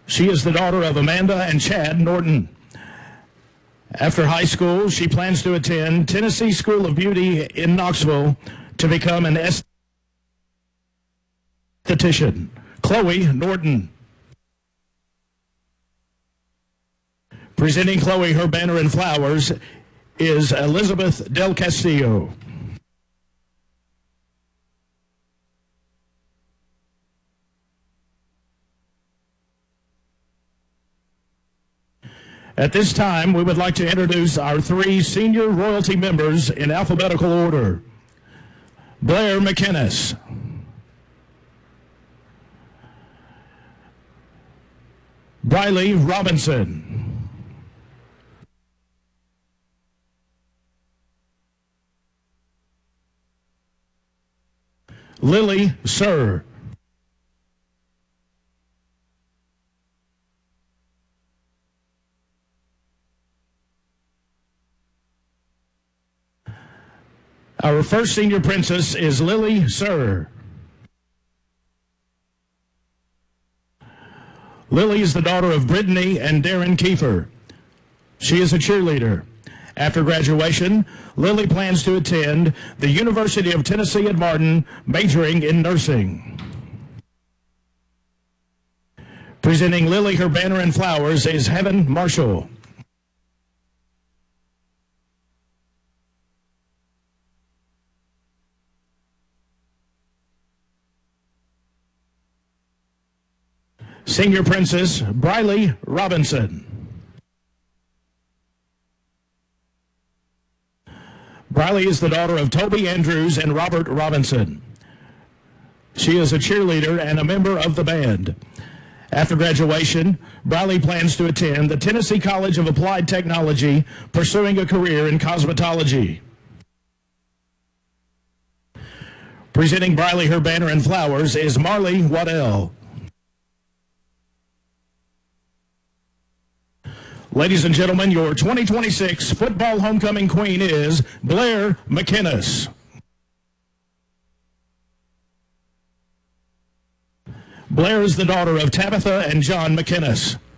She is the daughter of Amanda and Chad Norton. After high school, she plans to attend Tennessee School of Beauty in Knoxville to become an esthetician. Chloe Norton. Presenting Chloe her banner and flowers is Elizabeth Del Castillo. At this time, we would like to introduce our 3 senior royalty members in alphabetical order. Blair McInnes. Briley Robinson. Lily Sir. Our first senior princess is Lily Sir. Lily is the daughter of Brittany and Darren Kiefer. She is a cheerleader. After graduation, Lily plans to attend the University of Tennessee at Martin, majoring in nursing. Presenting Lily her banner and flowers is Heaven Marshall. Senior Princess Briley Robinson. Briley is the daughter of Toby Andrews and Robert Robinson. She is a cheerleader and a member of the band. After graduation, Briley plans to attend the Tennessee College of Applied Technology, pursuing a career in cosmetology. Presenting Briley her banner and flowers is Marley Waddell. Ladies and gentlemen, your 2026 football homecoming queen is Blair McInnes. Blair is the daughter of Tabitha and John McInnes.